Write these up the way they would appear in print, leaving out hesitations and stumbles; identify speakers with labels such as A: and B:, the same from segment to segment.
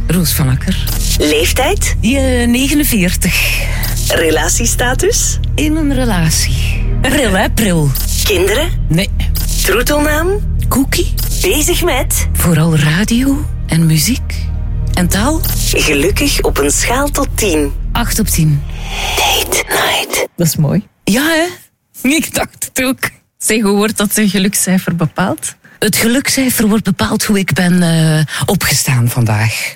A: Roos van Akker.
B: Leeftijd?
A: 49.
B: Relatiestatus?
A: In een relatie. Pril, hè? Pril.
B: Kinderen?
A: Nee.
B: Troetelnaam?
A: Cookie.
B: Bezig met?
A: Vooral radio en muziek. En taal?
B: Gelukkig op een schaal tot 10.
A: 8 op 10.
B: Date night.
C: Dat is mooi.
A: Ja, hè? Ik dacht het ook.
C: Zeg, hoe wordt dat gelukscijfer bepaald?
A: Het gelukscijfer wordt bepaald hoe ik ben opgestaan vandaag.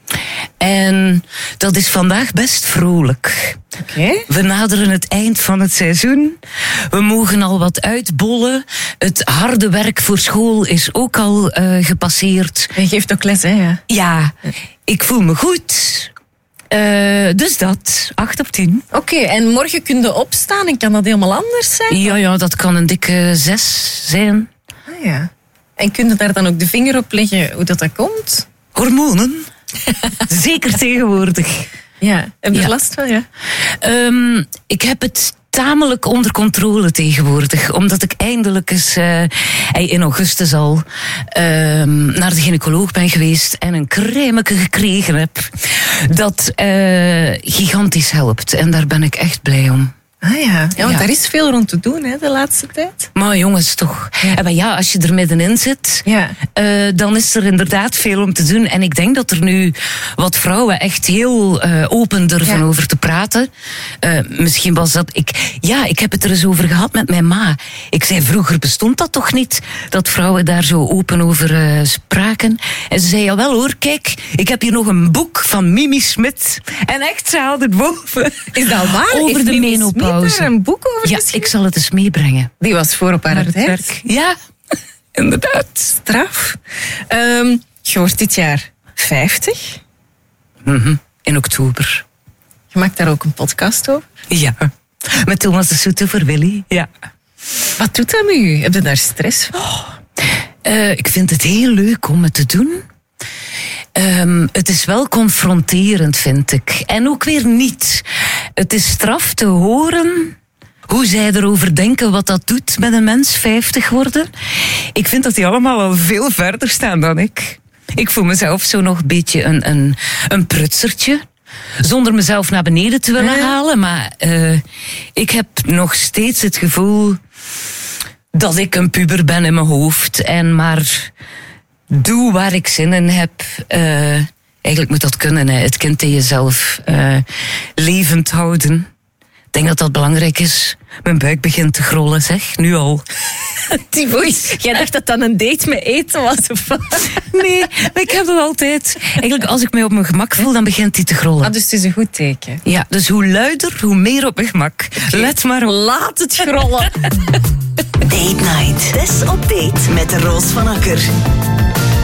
A: En dat is vandaag best vrolijk.
C: Oké.
A: We naderen het eind van het seizoen. We mogen al wat uitbollen. Het harde werk voor school is ook al gepasseerd.
C: Je geeft ook les, hè? Ja.
A: Ja, ik voel me goed. Dus dat, 8 op 10.
C: Oké, en morgen kun je opstaan en kan dat helemaal anders zijn?
A: Ja, dat kan een dikke 6 zijn.
C: Ah, ja. En kun je daar dan ook de vinger op leggen hoe dat komt?
A: Hormonen? Zeker tegenwoordig.
C: Ja, heb je
A: Ja.
C: last van, ja?
A: Ik heb het tamelijk onder controle tegenwoordig. Omdat ik eindelijk eens in augustus al naar de gynaecoloog ben geweest en een crèmeke gekregen heb. Dat gigantisch helpt. En daar ben ik echt blij om.
C: Ah ja, want
A: Ja.
C: daar is veel rond te doen, hè, de laatste tijd.
A: Maar jongens, toch. Ja, als je er middenin zit,
C: Ja.
A: dan is er inderdaad veel om te doen. En ik denk dat er nu wat vrouwen echt heel open durven over te praten. Misschien was dat... Ik heb het er eens over gehad met mijn ma. Ik zei, vroeger bestond dat toch niet? Dat vrouwen daar zo open over spraken. En ze zei, jawel hoor, kijk, ik heb hier nog een boek van Mimi Smit. En echt, ze haalde het boven.
C: Is dat waar?
A: Over
C: Heeft
A: de
C: Mimi Smit
A: menopauze.
C: daar een boek over
A: Ja,
C: geschreven?
A: ik zal het eens meebrengen.
C: Die was voor op haar
A: Naar het
C: tijd.
A: werk. Ja, inderdaad.
C: Straf. Je wordt dit jaar 50.
A: In oktober.
C: Je maakt daar ook een podcast over.
A: Ja. Met Thomas de Soete voor Willy. Ja.
C: Wat doet dat met u? Heb je daar stress van?
A: Ik vind het heel leuk om het te doen. Het is wel confronterend, vind ik. En ook weer niet. Het is straf te horen hoe zij erover denken wat dat doet met een mens 50 worden. Ik vind dat die allemaal al veel verder staan dan ik. Ik voel mezelf zo nog een beetje een prutsertje. Zonder mezelf naar beneden te willen halen. Maar ik heb nog steeds het gevoel dat ik een puber ben in mijn hoofd. En maar doe waar ik zin in heb. Eigenlijk moet dat kunnen, hè. Het kind in jezelf levend houden. Ik denk dat dat belangrijk is. Mijn buik begint te grollen, zeg. Nu al.
C: Oei, jij dacht dat dat een date met eten was? Of wat?
A: Nee, maar ik heb het altijd. Eigenlijk, als ik mij op mijn gemak voel, dan begint die te grollen.
C: Ah, dus het is een goed teken.
A: Ja, dus hoe luider, hoe meer op mijn gemak. Let maar op.
C: Laat het grollen.
B: Date night. Tess op date met Roos van Akker.